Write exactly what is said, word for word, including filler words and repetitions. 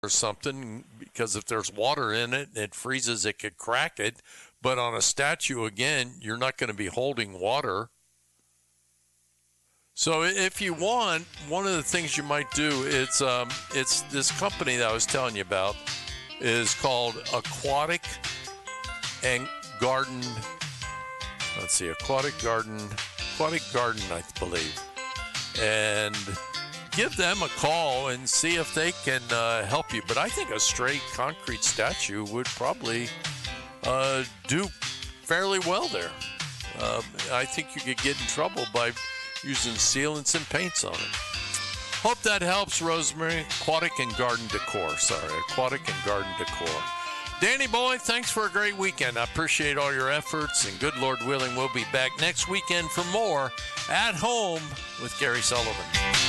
or something, because if there's water in it and it freezes, it could crack it. But on a statue, again, you're not going to be holding water. So if you want, one of the things you might do, it's um, it's this company that I was telling you about is called Aquatic and Garden. Let's see, Aquatic Garden, Aquatic Garden, I believe. And give them a call and see if they can uh, help you. But I think a straight concrete statue would probably uh, do fairly well there. Uh, I think you could get in trouble by using sealants and paints on it. Hope that helps, Rosemary. Aquatic and Garden Decor. Sorry, Aquatic and Garden Decor. Danny boy, thanks for a great weekend. I appreciate all your efforts, and good Lord willing, we'll be back next weekend for more At Home with Gary Sullivan.